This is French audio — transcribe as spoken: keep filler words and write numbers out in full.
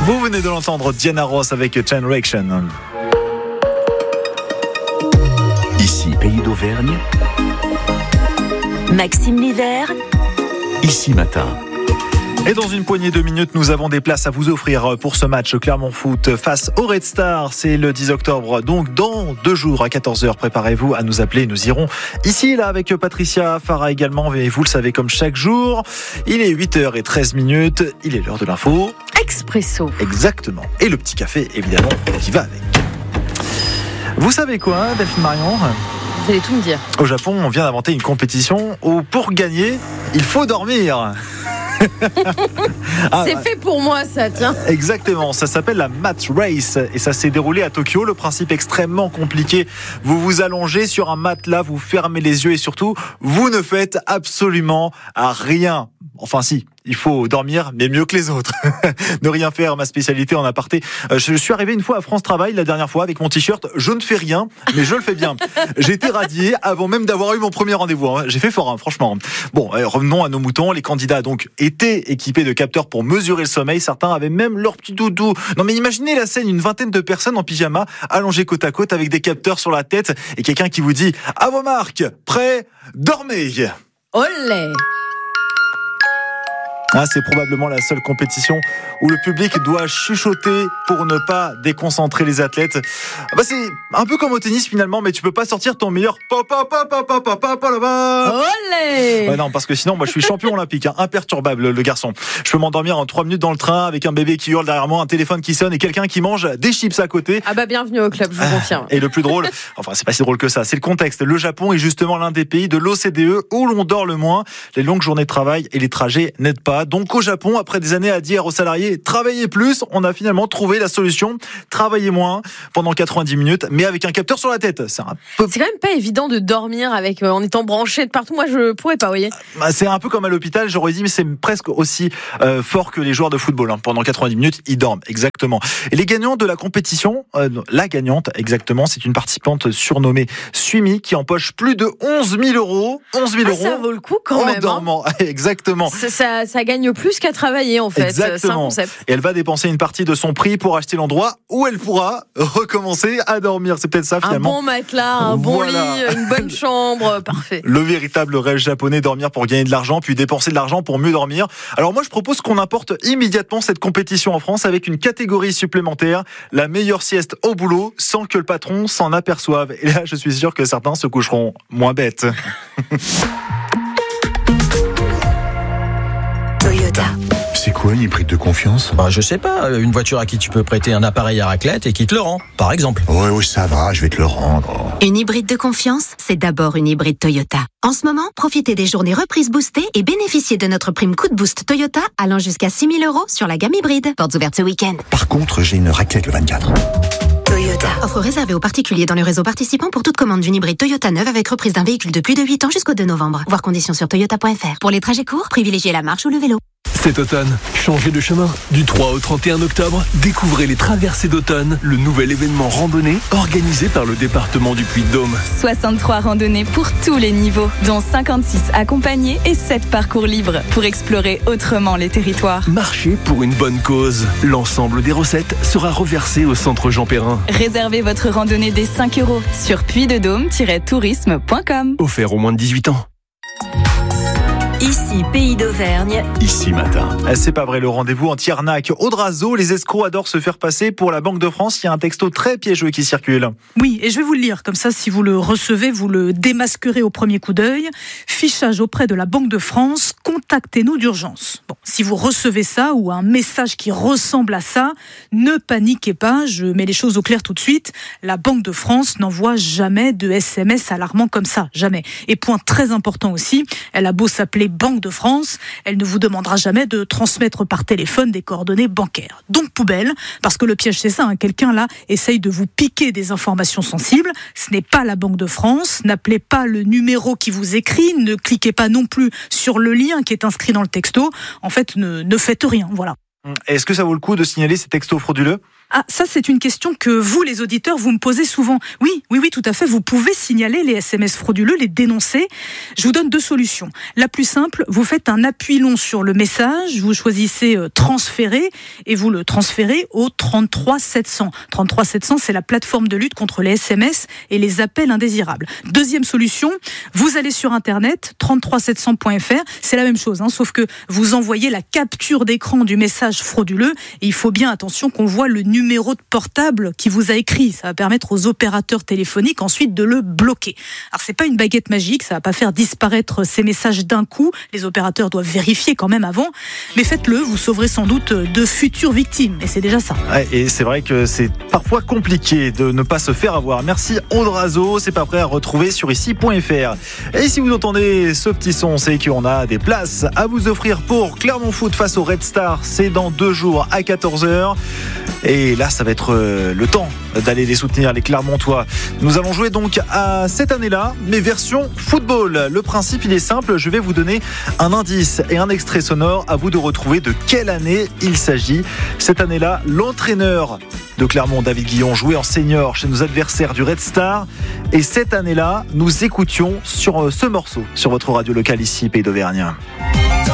Vous venez de l'entendre, Diana Ross avec Generation. Ici, Pays d'Auvergne. Maxime Livert. Ici Matin. Et dans une poignée de minutes, nous avons des places à vous offrir pour ce match Clermont Foot face au Red Star. C'est le dix octobre, donc dans deux jours à quatorze heures. Préparez-vous à nous appeler. Nous irons ici et là avec Patricia Farah également. Et vous le savez, comme chaque jour, il est huit heures treize minutes. Il est l'heure de l'info. Expresso. Exactement. Et le petit café, évidemment, qui va avec. Vous savez quoi, Delphine Marion ? Vous allez tout me dire. Au Japon, on vient d'inventer une compétition où pour gagner, il faut dormir. ah, c'est fait pour moi ça, tiens. Exactement, ça s'appelle la Mat Race et ça s'est déroulé à Tokyo. Le principe extrêmement compliqué, vous vous allongez sur un matelas, vous fermez les yeux et surtout, vous ne faites absolument rien. Enfin si, il faut dormir, mais mieux que les autres. Ne rien faire, ma spécialité en aparté. Euh, je suis arrivé une fois à France Travail, la dernière fois, avec mon t-shirt. Je ne fais rien, mais je le fais bien. J'ai été radié avant même d'avoir eu mon premier rendez-vous. Hein. J'ai fait fort, hein, franchement. Bon, euh, revenons à nos moutons. Les candidats donc étaient équipés de capteurs pour mesurer le sommeil. Certains avaient même leur petit doudou. Non mais imaginez la scène, une vingtaine de personnes en pyjama, allongées côte à côte avec des capteurs sur la tête et quelqu'un qui vous dit « À vos marques, prêts, dormez !» Olé. Ah, c'est probablement la seule compétition où le public doit chuchoter pour ne pas déconcentrer les athlètes. Bah, c'est un peu comme au tennis finalement, mais tu peux pas sortir ton meilleur papa papa papa papa là-bas. Olé. Ouais, non, parce que sinon, moi, je suis champion olympique, hein, imperturbable, le garçon. Je peux m'endormir en trois minutes dans le train avec un bébé qui hurle derrière moi, un téléphone qui sonne et quelqu'un qui mange des chips à côté. Ah bah bienvenue au club, je vous confirme. Et le plus drôle, enfin c'est pas si drôle que ça, c'est le contexte. Le Japon est justement l'un des pays de l'O C D E où l'on dort le moins. Les longues journées de travail et les trajets n'aident pas. Donc au Japon, après des années à dire aux salariés travaillez plus, on a finalement trouvé la solution. Travaillez moins pendant quatre-vingt-dix minutes, mais avec un capteur sur la tête. C'est un peu... C'est quand même pas évident de dormir avec euh, en étant branché de partout. Moi, je pourrais pas, vous voyez. C'est un peu comme à l'hôpital, j'aurais dit, mais c'est presque aussi euh, fort que les joueurs de football. Hein. Pendant quatre-vingt-dix minutes, ils dorment, exactement. Et les gagnants de la compétition, euh, la gagnante, exactement, c'est une participante surnommée Suimi qui empoche plus de onze mille euros. onze mille ah, euros. Ça vaut le coup quand en même. dormant, hein. Exactement. Ça, ça, ça gagne plus qu'à travailler en fait. Exactement. C'est un concept. Et elle va dépenser une partie de son prix pour acheter l'endroit où elle pourra recommencer à dormir. C'est peut-être ça finalement. Un bon matelas, un bon voilà. lit, une bonne chambre, parfait. Le véritable rêve japonais, dormir pour gagner de l'argent, puis dépenser de l'argent pour mieux dormir. Alors moi je propose qu'on importe immédiatement cette compétition en France avec une catégorie supplémentaire, la meilleure sieste au boulot, sans que le patron s'en aperçoive. Et là je suis sûr que certains se coucheront moins bêtes. Toyota. C'est quoi une hybride de confiance ? Bah, je sais pas, une voiture à qui tu peux prêter un appareil à raclette et qui te le rend, par exemple. Ouais, oui, ça va, je vais te le rendre. Une hybride de confiance, c'est d'abord une hybride Toyota. En ce moment, profitez des journées reprises boostées et bénéficiez de notre prime coup de boost Toyota allant jusqu'à six mille euros sur la gamme hybride. Portes ouvertes ce week-end. Par contre, j'ai une raclette le vingt-quatre. Toyota. Offre réservée aux particuliers dans le réseau participant pour toute commande d'une hybride Toyota neuve avec reprise d'un véhicule de plus de huit ans jusqu'au deux novembre. Voir conditions sur toyota point f r. Pour les trajets courts, privilégiez la marche ou le vélo. Cet automne, changez de chemin. Du trois au trente et un octobre, découvrez les traversées d'automne, le nouvel événement randonnée organisé par le département du Puy-de-Dôme. soixante-trois randonnées pour tous les niveaux, dont cinquante-six accompagnés et sept parcours libres pour explorer autrement les territoires. Marchez pour une bonne cause. L'ensemble des recettes sera reversé au centre Jean Perrin. Réservez votre randonnée dès cinq euros sur puy de dôme tiret tourisme point com. Offert aux moins de dix-huit ans. Ici, Pays d'Auvergne. Ici Matin. C'est pas vrai, le rendez-vous anti-arnaque. Audrazo, les escrocs adorent se faire passer pour la Banque de France. Il y a un texto très piégeux qui circule. Oui, et je vais vous le lire. Comme ça, si vous le recevez, vous le démasquerez au premier coup d'œil. Fichage auprès de la Banque de France. Contactez-nous d'urgence. Bon, si vous recevez ça ou un message qui ressemble à ça, ne paniquez pas. Je mets les choses au clair tout de suite. La Banque de France n'envoie jamais de S M S alarmants comme ça. Jamais. Et point très important aussi, elle a beau s'appeler Banque de France, elle ne vous demandera jamais de transmettre par téléphone des coordonnées bancaires. Donc poubelle, parce que le piège c'est ça, hein, quelqu'un là essaye de vous piquer des informations sensibles, ce n'est pas la Banque de France, n'appelez pas le numéro qui vous écrit, ne cliquez pas non plus sur le lien qui est inscrit dans le texto, en fait ne, ne faites rien, voilà. Est-ce que ça vaut le coup de signaler ces textos frauduleux ? Ah, ça c'est une question que vous, les auditeurs, vous me posez souvent. Oui, oui, oui, tout à fait. Vous pouvez signaler les S M S frauduleux, les dénoncer. Je vous donne deux solutions. La plus simple, vous faites un appui long sur le message, vous choisissez euh, transférer et vous le transférez au trente-trois sept cents. trente-trois sept cents, c'est la plateforme de lutte contre les S M S et les appels indésirables. Deuxième solution, vous allez sur internet, trente-trois sept cents point f r. C'est la même chose, hein, sauf que vous envoyez la capture d'écran du message frauduleux et il faut bien attention qu'on voit le numéro de portable qui vous a écrit. Ça va permettre aux opérateurs téléphoniques ensuite de le bloquer. Alors c'est pas une baguette magique, ça va pas faire disparaître ces messages d'un coup. Les opérateurs doivent vérifier quand même avant. Mais faites-le, vous sauverez sans doute de futures victimes. Et c'est déjà ça. Ouais, et c'est vrai que c'est parfois compliqué de ne pas se faire avoir. Merci Aude Razo, c'est pas prêt à retrouver sur ici point f r. Et si vous entendez ce petit son, c'est qu'on a des places à vous offrir pour Clermont Foot face au Red Star. C'est dans deux jours à quatorze heures. Et là, ça va être le temps d'aller les soutenir, les Clermontois. Nous allons jouer donc à cette année-là, mais version football. Le principe, il est simple. Je vais vous donner un indice et un extrait sonore. À vous de retrouver de quelle année il s'agit. Cette année-là, l'entraîneur de Clermont, David Guillon, jouait en senior chez nos adversaires du Red Star. Et cette année-là, nous écoutions sur ce morceau, sur votre radio locale ici, Pays d'Auvergne.